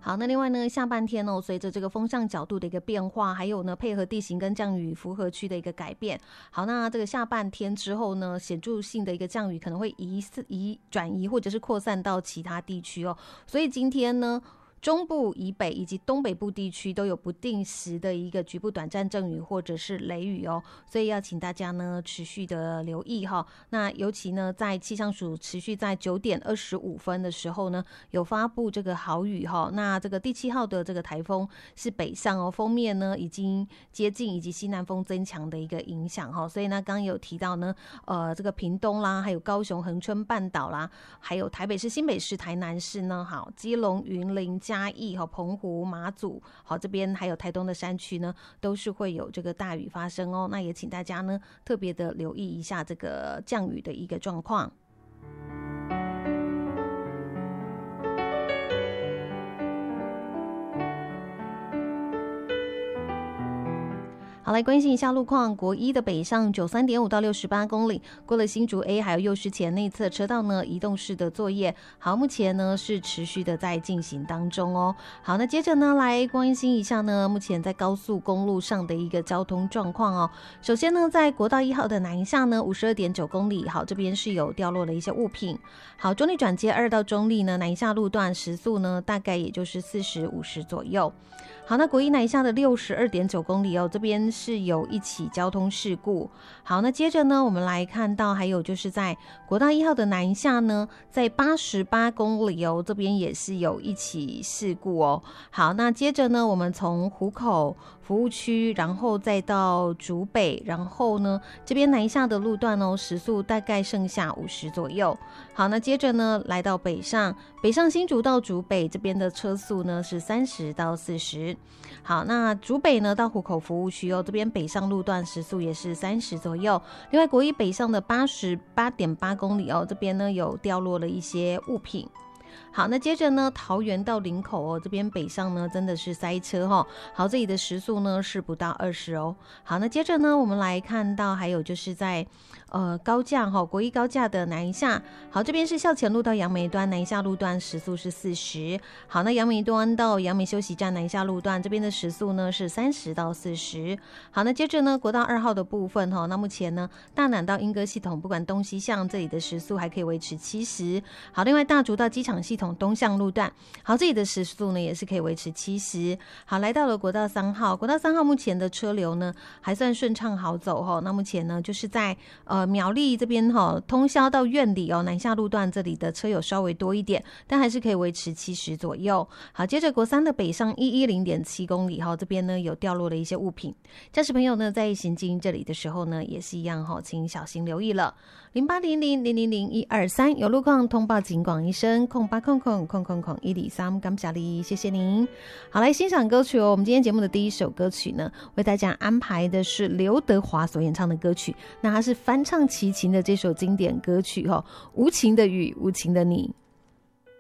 好，那另外呢，下半天哦，随着这个风向角度的一个变化，还有呢配合地形跟降雨符合区的一个改变，好，那这个下半天之后呢，显著性的一个降雨可能会转移或者是扩散到其他地区哦，所以今天呢，中部以北以及东北部地区都有不定时的一个局部短暂阵雨或者是雷雨哦，所以要请大家呢持续的留意哈。那尤其呢，在气象署持续在9点25分的时候呢，有发布这个豪雨哈。那这个第7号的这个台风是北上哦，锋面呢已经接近以及西南风增强的一个影响哈。所以呢，刚刚有提到呢，这个屏东啦，还有高雄恒春半岛啦，还有台北市、新北市、台南市呢，好，基隆、云林、嘉义、澎湖、马祖，好，这边还有台东的山区呢，都是会有这个大雨发生哦。那也请大家呢特别的留意一下这个降雨的一个状况。好，来关心一下路况。国一的北上93.5到68公里，过了新竹 A 还有右师前内侧车道呢，移动式的作业。好，目前呢是持续的在进行当中哦。好，那接着呢来关心一下呢，目前在高速公路上的一个交通状况哦。首先呢，在国道1号的南下呢，52.9公里，好，这边是有掉落了一些物品。好，中立转接2到中立呢，南下路段时速呢大概也就是40、50左右。好，那国一南下的62.9公里哦，这边是有一起交通事故。好，那接着呢，我们来看到还有就是在国道1号的南下呢，在88公里哦，这边也是有一起事故哦。好，那接着呢，我们从湖口服务区，然后再到竹北，然后呢，这边南下的路段哦，时速大概剩下50左右。好，那接着呢，来到北上新竹到竹北这边的车速呢是30到40。好，那竹北呢到湖口服务区哦，这边北上路段时速也是30左右。另外国一北上的88.8公里哦，这边呢有掉落了一些物品。好，那接着呢，桃园到林口哦，这边北上呢真的是塞车哦。好，这里的时速呢是不到20哦。好，那接着呢，我们来看到还有就是在高架哈，国一高架的南下。好，这边是校前路到杨梅端南下路段时速是40。好，那杨梅端到杨梅休息站南下路段这边的时速呢是30到40。好，那接着呢，国道2号的部分哈，那目前呢大南到莺歌系统不管东西向这里的时速还可以维持70。好，另外大竹到机场系统东向路段，好，这里的时速呢也是可以维持70。好，来到了国道3号，国道3号目前的车流呢还算顺畅好走哈。那目前呢就是在苗栗这边哈，通霄到苑里哦，南下路段这里的车有稍微多一点，但还是可以维持70左右。好，接着国3的北上110.7公里哈，这边呢有掉落了一些物品，驾驶朋友呢在行经这里的时候呢也是一样哈，请小心留意了。0800000123有路况通报警广一声0800000103，感谢你，谢谢您。好，来欣赏歌曲哦。我们今天节目的第一首歌曲呢，为大家安排的是刘德华所演唱的歌曲，那他是翻唱齐秦的这首经典歌曲哦，无情的雨，无情的你。